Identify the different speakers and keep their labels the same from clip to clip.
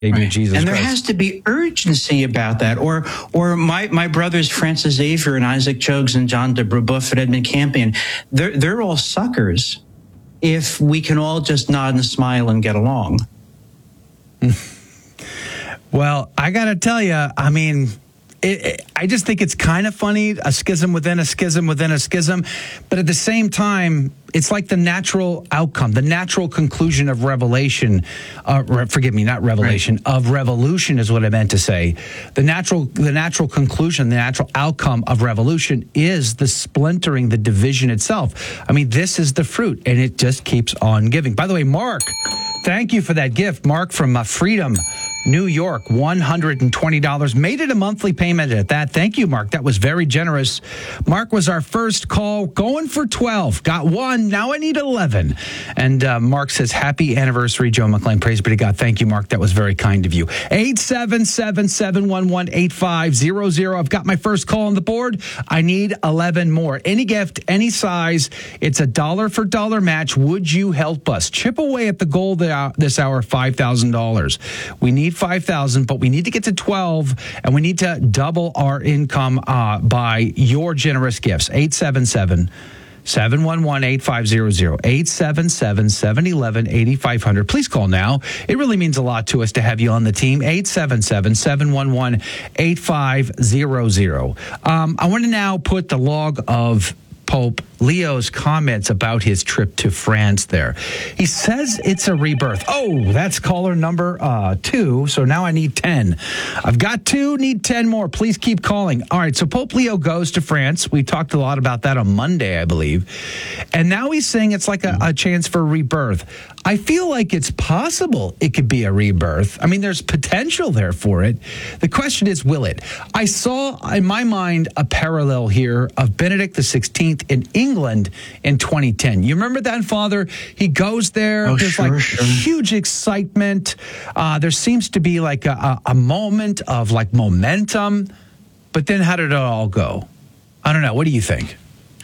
Speaker 1: Jesus
Speaker 2: and there
Speaker 1: Christ.
Speaker 2: has to be urgency about that. Or my brothers Francis Xavier and Isaac Jogues and John de Brebeuf and Edmund Campion, they're all suckers if we can all just nod and smile and get along.
Speaker 1: Well, I got to tell you, I mean, I just think it's kind of funny, a schism within a schism within a schism. But at the same time, it's like the natural outcome, the natural conclusion of revelation. Forgive me, not revelation, right. Of revolution is what I meant to say. The natural conclusion, the natural outcome of revolution is the splintering, the division itself. I mean, this is the fruit, and it just keeps on giving. By the way, Mark, thank you for that gift. Mark from Freedom, New York, $120. Made it a monthly payment at that. Thank you, Mark. That was very generous. Mark was our first call, going for 12. Got one. Now I need 11. And Mark says, happy anniversary, Joe McClain. Praise be to God. Thank you, Mark. That was very kind of you. 877-711-8500. I've got my first call on the board. I need 11 more. Any gift, any size. It's a dollar for dollar match. Would you help us? Chip away at the goal this hour, $5,000. We need 5,000, but we need to get to 12, and we need to double our income by your generous gifts. 877-711-8500, 877-711-8500. Please call now. It really means a lot to us to have you on the team. 877-711-8500. I want to now put the log of Pope Leo's comments about his trip to France there. He says it's a rebirth. Oh, that's caller number 2. So now I need 10. I've got 2, need 10 more. Please keep calling. All right, so Pope Leo goes to France. We talked a lot about that on Monday, I believe. And now he's saying it's like a chance for rebirth. I feel like it's possible it could be a rebirth. I mean, there's potential there for it. The question is, will it? I saw, in my mind, a parallel here of Benedict XVI in England in 2010. You remember that, Father? He goes there.
Speaker 2: Oh,
Speaker 1: there's
Speaker 2: sure.
Speaker 1: Huge excitement. There seems to be like a moment of like momentum. But then how did it all go? I don't know. What do you think?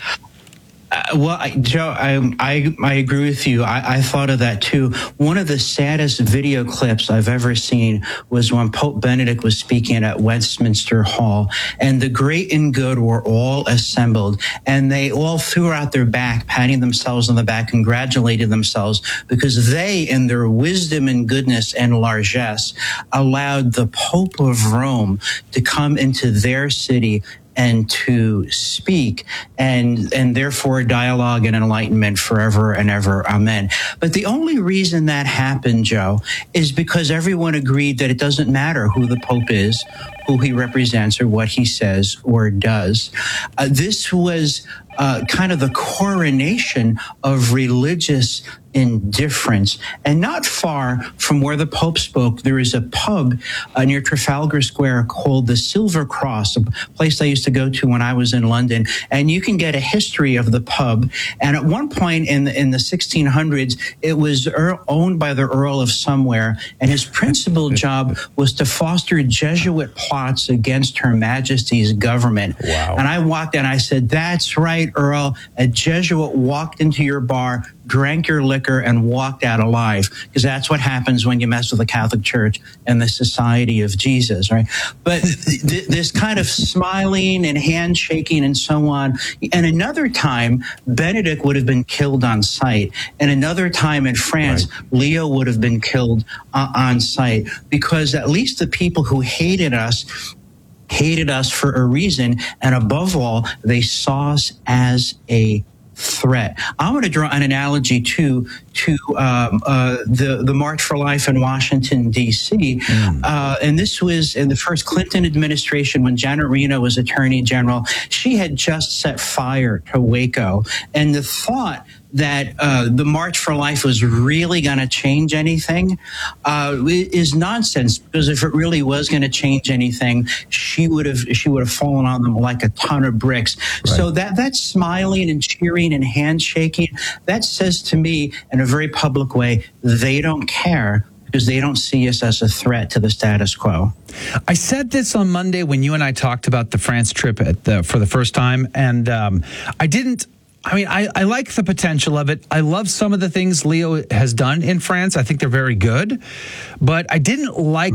Speaker 2: Joe, I agree with you. I thought of that too. One of the saddest video clips I've ever seen was when Pope Benedict was speaking at Westminster Hall, and the great and good were all assembled, and they all threw out their back, patting themselves on the back, congratulated themselves, because they, in their wisdom and goodness and largesse, allowed the Pope of Rome to come into their city and to speak, and therefore dialogue and enlightenment forever and ever. Amen. But the only reason that happened, Joe, is because everyone agreed that it doesn't matter who the Pope is, who he represents, or what he says or does. This was kind of the coronation of religious indifference. And not far from where the Pope spoke, there is a pub near Trafalgar Square called the Silver Cross, a place I used to go to when I was in London. And you can get a history of the pub. And at one point in the 1600s, it was owned by the Earl of Somewhere. And his principal job was to foster Jesuit plots against Her Majesty's government.
Speaker 1: Wow.
Speaker 2: And I walked in, I said, "That's right, Earl. A Jesuit walked into your bar, drank your liquor, and walked out alive," because that's what happens when you mess with the Catholic Church and the Society of Jesus, right? But this kind of smiling and handshaking and so on. And another time, Benedict would have been killed on sight. And another time in France, right, Leo would have been killed on sight, because at least the people who hated us for a reason, and above all, they saw us as a threat. I want to draw an analogy to the March for Life in Washington, D.C. And this was in the first Clinton administration when Janet Reno was Attorney General. She had just set fire to Waco. And the thought that the March for Life was really going to change anything is nonsense, because if it really was going to change anything, she would have fallen on them like a ton of bricks. Right. So that smiling and cheering and handshaking, that says to me in a very public way, they don't care, because they don't see us as a threat to the status quo.
Speaker 1: I said this on Monday when you and I talked about the France trip for the first time, and I I mean, I like the potential of it. I love some of the things Leo has done in France. I think they're very good. But I didn't like